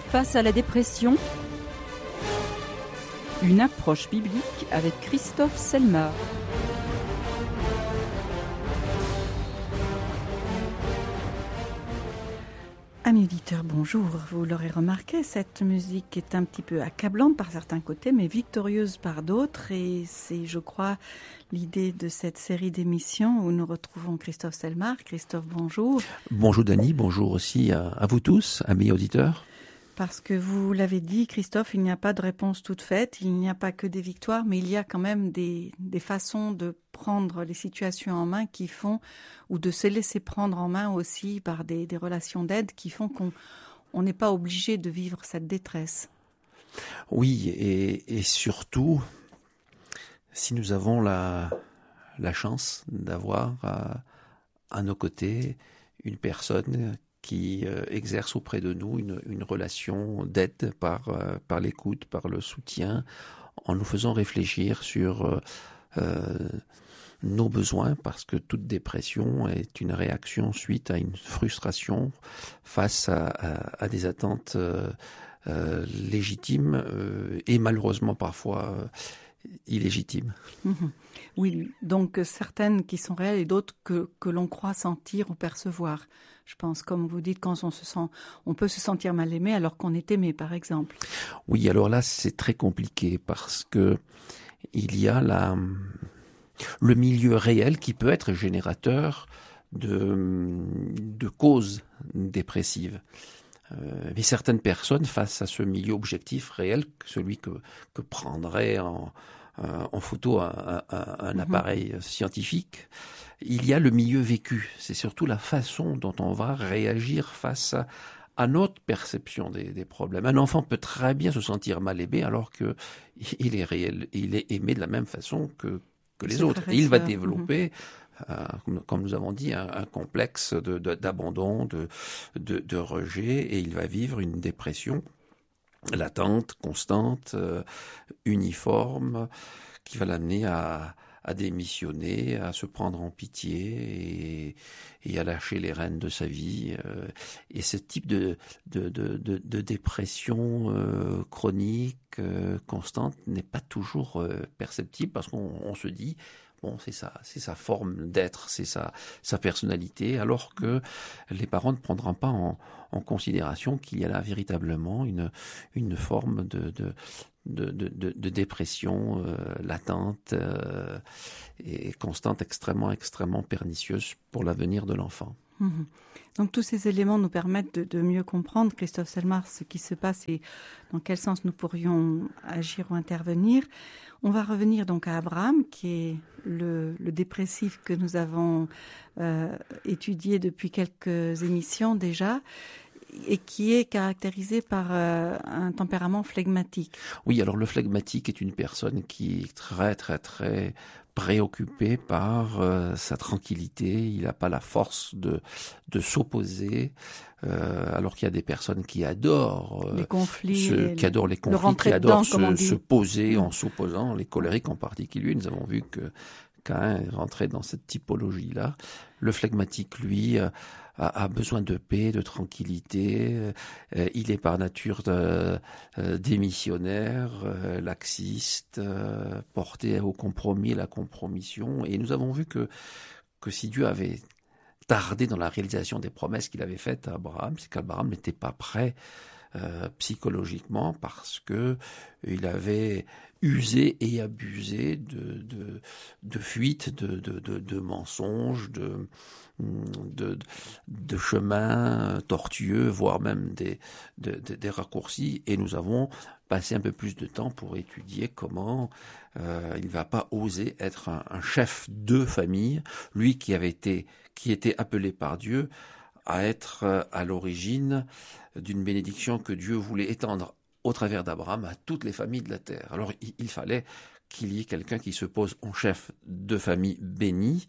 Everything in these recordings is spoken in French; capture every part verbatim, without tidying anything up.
Face à la dépression, une approche biblique avec Christophe Selmar. Amis auditeurs, bonjour. Vous l'aurez remarqué, cette musique est un petit peu accablante par certains côtés, mais victorieuse par d'autres. Et c'est, je crois, l'idée de cette série d'émissions où nous retrouvons Christophe Selmar. Christophe, bonjour. Bonjour Dany, bonjour aussi à, à vous tous, amis auditeurs. Parce que vous l'avez dit, Christophe, il n'y a pas de réponse toute faite, il n'y a pas que des victoires, mais il y a quand même des, des façons de prendre les situations en main qui font, ou de se laisser prendre en main aussi par des, des relations d'aide qui font qu'on on n'est pas obligé de vivre cette détresse. Oui, et, et surtout, si nous avons la, la chance d'avoir à, à nos côtés une personne qui euh, exerce auprès de nous une, une relation d'aide par, euh, par l'écoute, par le soutien, en nous faisant réfléchir sur euh, euh, nos besoins, parce que toute dépression est une réaction suite à une frustration face à, à, à des attentes euh, euh, légitimes euh, et malheureusement parfois euh, illégitimes. Mmh. Oui, donc certaines qui sont réelles et d'autres que, que l'on croit sentir ou percevoir. Je pense, comme vous dites, quand on se sent, on peut se sentir mal aimé alors qu'on est aimé, par exemple. Oui, alors là, c'est très compliqué parce que il y a la, le milieu réel qui peut être générateur de, de causes dépressives. Euh, mais certaines personnes, face à ce milieu objectif réel, celui que, que prendrait en, en photo un, un, un appareil mmh. scientifique, il y a le milieu vécu. C'est surtout la façon dont on va réagir face à, à notre perception des, des problèmes. Un enfant peut très bien se sentir mal aimé alors que il est réel, il est aimé de la même façon que, que les autres. Et il va développer, mmh. euh, comme, comme nous avons dit, un, un complexe de, de, d'abandon, de, de, de rejet, et il va vivre une dépression latente, constante, euh, uniforme, qui va l'amener à, à démissionner, à se prendre en pitié et, et à lâcher les rênes de sa vie. Et ce type de, de, de, de, de dépression euh, chronique, euh, constante, n'est pas toujours euh, perceptible parce qu'on on se dit bon, c'est sa, c'est sa forme d'être, c'est sa, sa personnalité, alors que les parents ne prendront pas en, en considération qu'il y a là véritablement une, une forme de, de, de, de, de, de dépression euh, latente euh, et constante, extrêmement, extrêmement pernicieuse pour l'avenir de l'enfant. Mmh. Donc tous ces éléments nous permettent de, de mieux comprendre, Christophe Selmar, ce qui se passe et dans quel sens nous pourrions agir ou intervenir. On va revenir donc à Abraham, qui est le, le dépressif que nous avons euh, étudié depuis quelques émissions déjà, et qui est caractérisé par euh, un tempérament flegmatique. Oui, alors le flegmatique est une personne qui est très, très, très préoccupé par euh, sa tranquillité. Il n'a pas la force de, de s'opposer, euh, alors qu'il y a des personnes qui adorent euh, les conflits, ce, qui adorent les conflits, qui adorent dedans, se, se poser mmh. en s'opposant. Les colériques en particulier, nous avons vu que Caïn est rentré dans cette typologie-là. Le flegmatique, lui, euh, a, a besoin de paix, de tranquillité. Euh, il est par nature de, euh, démissionnaire, euh, laxiste, euh, porté au compromis, la compromission. Et nous avons vu que, que si Dieu avait tardé dans la réalisation des promesses qu'il avait faites à Abraham, c'est qu'Abraham n'était pas prêt euh, psychologiquement parce que il avait usé et abusé de, de, de fuites, de, de, de, de mensonges, de, de, de chemins tortueux, voire même des, de, de, des raccourcis. Et nous avons passé un peu plus de temps pour étudier comment euh, il ne va pas oser être un, un chef de famille, lui qui avait été, qui était appelé par Dieu à être à l'origine d'une bénédiction que Dieu voulait étendre au travers d'Abraham à toutes les familles de la terre. Alors il, il fallait qu'il y ait quelqu'un qui se pose en chef de famille béni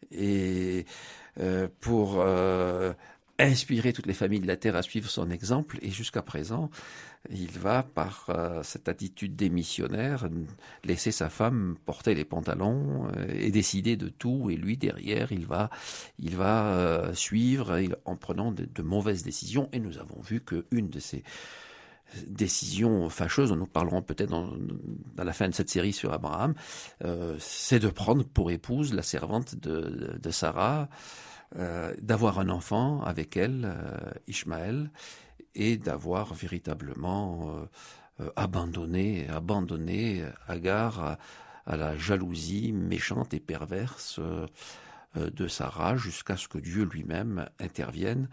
et euh, pour euh, inspirer toutes les familles de la terre à suivre son exemple. Et jusqu'à présent, il va, par euh, cette attitude démissionnaire, laisser sa femme porter les pantalons euh, et décider de tout. Et lui, derrière, il va, il va euh, suivre il, en prenant de, de mauvaises décisions. Et nous avons vu qu'une de ces décision fâcheuse, nous parlerons peut-être dans, dans la fin de cette série sur Abraham, euh, c'est de prendre pour épouse la servante de, de Sarah, euh, d'avoir un enfant avec elle, euh, Ishmaël, et d'avoir véritablement euh, euh, abandonné, abandonné Agar à, à la jalousie méchante et perverse euh, de Sarah, jusqu'à ce que Dieu lui-même intervienne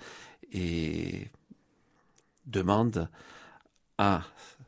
et demande à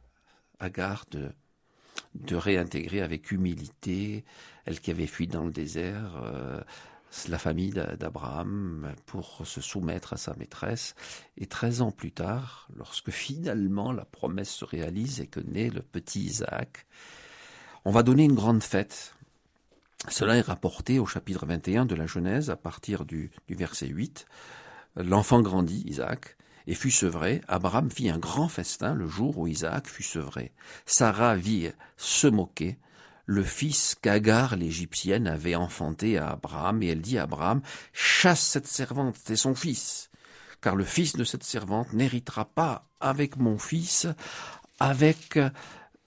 Agar de, de réintégrer avec humilité, elle qui avait fui dans le désert, euh, la famille d'Abraham pour se soumettre à sa maîtresse. Et treize ans plus tard, lorsque finalement la promesse se réalise et que naît le petit Isaac, on va donner une grande fête. Cela est rapporté au chapitre vingt et un de la Genèse, à partir du, du verset huit. L'enfant grandit, Isaac, et fut sevré. Abraham fit un grand festin le jour où Isaac fut sevré. Sarah vit se moquer le fils qu'Agar l'Égyptienne avait enfanté à Abraham, et elle dit à Abraham, « Chasse cette servante et son fils, car le fils de cette servante n'héritera pas avec mon fils, avec Isaac. »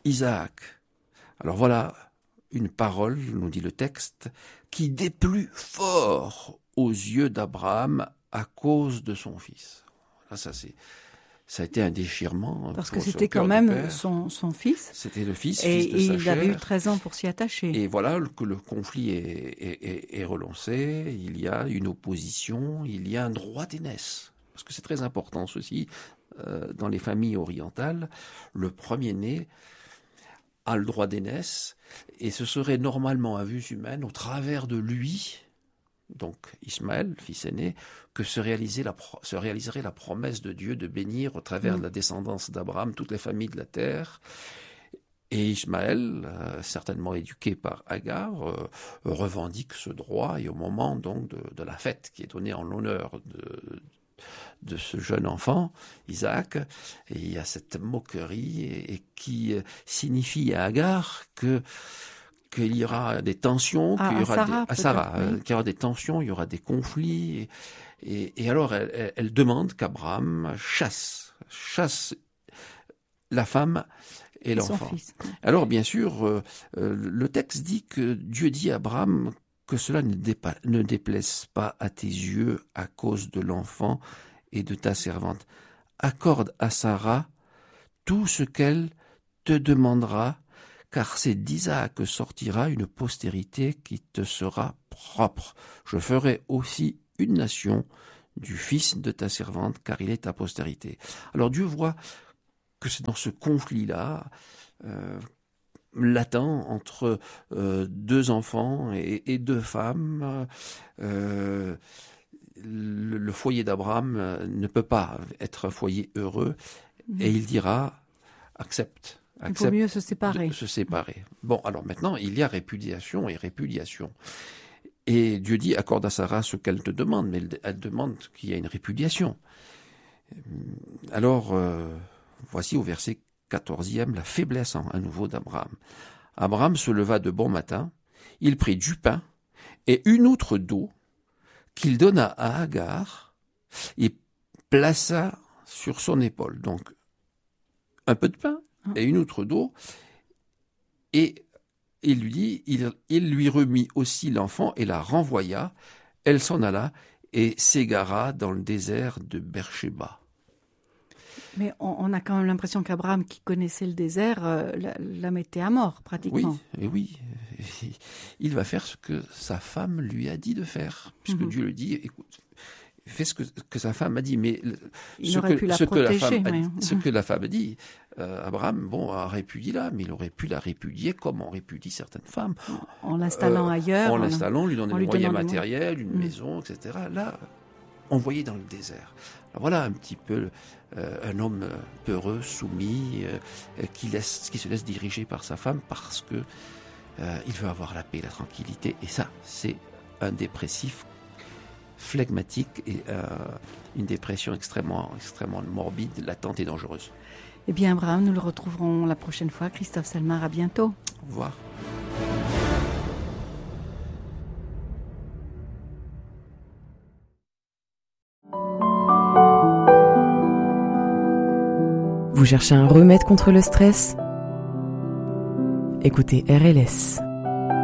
Alors voilà une parole, nous dit le texte, qui déplut fort aux yeux d'Abraham à cause de son fils. Là, ça c'est... Ça a été un déchirement. Parce que c'était quand même son, son fils. C'était le fils, et, fils de et sa il chair. avait eu treize ans pour s'y attacher. Et voilà que le conflit est, est, est, est relancé. Il y a une opposition, il y a un droit d'aînesse. Parce que c'est très important ceci. Euh, dans les familles orientales, le premier-né a le droit d'aînesse. Et ce serait normalement, à vue humaine, au travers de lui, donc Ismaël, fils aîné, que se, réalisait la, se réaliserait la promesse de Dieu de bénir au travers mmh. de la descendance d'Abraham toutes les familles de la terre. Et Ismaël, euh, certainement éduqué par Agar, euh, revendique ce droit, et au moment donc de, de la fête qui est donnée en l'honneur de, de ce jeune enfant, Isaac, et il y a cette moquerie et, et qui signifie à Agar que qu'il y aura des tensions, ah, qu'il y aura à Sarah, des, à Sarah, oui. euh, qu'il y aura des tensions, il y aura des conflits, et, et, et alors elle, elle, elle demande qu'Abraham chasse, chasse la femme et, et l'enfant. Alors bien sûr, euh, euh, le texte dit que Dieu dit à Abraham que cela ne, dépa- ne déplaise pas à tes yeux à cause de l'enfant et de ta servante. Accorde à Sarah tout ce qu'elle te demandera, car c'est d'Isaac que sortira une postérité qui te sera propre. Je ferai aussi une nation du fils de ta servante, car il est ta postérité. Alors Dieu voit que c'est dans ce conflit-là, euh, latent entre euh, deux enfants et, et deux femmes, euh, le, le foyer d'Abraham ne peut pas être un foyer heureux, mmh. et il dira, accepte. Il vaut mieux se séparer. Se séparer. Bon, alors maintenant, il y a répudiation et répudiation. Et Dieu dit, accorde à Sarah ce qu'elle te demande, mais elle, elle demande qu'il y ait une répudiation. Alors, euh, voici au verset quatorzième, la faiblesse à nouveau d'Abraham. Abraham se leva de bon matin, il prit du pain et une outre d'eau qu'il donna à Agar et plaça sur son épaule. Donc, un peu de pain et une outre d'eau, et il lui dit, il, il lui remit aussi l'enfant et la renvoya. Elle s'en alla et s'égara dans le désert de Beersheba. Mais on, on a quand même l'impression qu'Abraham, qui connaissait le désert, euh, la, la mettait à mort, pratiquement. Oui, et oui. Il va faire ce que sa femme lui a dit de faire, puisque mm-hmm. Dieu lui dit, écoute, fais ce que, que sa femme a dit, mais il ce, aurait que, pu la ce, que la femme a, oui. ce que la femme a dit, euh, Abraham, bon, a répudié là, mais il aurait pu la répudier comme on répudie certaines femmes. En l'installant euh, ailleurs. En l'installant, lui donnant des moyens matériels, une mmh. maison, et cetera. Là, envoyé dans le désert. Alors voilà un petit peu euh, un homme peureux, soumis, euh, qui, laisse, qui se laisse diriger par sa femme parce que euh, il veut avoir la paix, la tranquillité. Et ça, c'est un dépressif phlegmatique et euh, une dépression extrêmement, extrêmement morbide, latente et dangereuse. Eh bien, Abraham, nous le retrouverons la prochaine fois. Christophe Selmar, à bientôt. Au revoir. Vous cherchez un remède contre le stress ? Écoutez R L S.